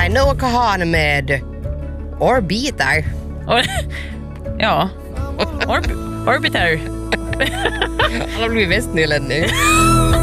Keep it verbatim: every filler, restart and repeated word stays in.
Nej, nu åker han med Orbiter. Or- ja, Orb- Orbiter. Han har blivit västnylen nu.